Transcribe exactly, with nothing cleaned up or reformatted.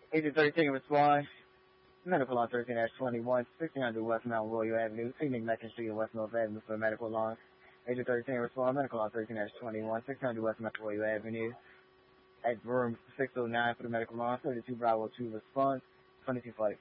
Agent thirteen responds. Medical law thirteen twenty-one, sixteen hundred West Mount Royal Avenue, Phoenix, Mackin Street, and West North Avenue for medical law. Agent thirteen responds. Medical law thirteen twenty-one, sixteen hundred West Mount Royal Avenue, at room six oh nine for the medical law. thirty-two Bravo two response, twenty-two forty.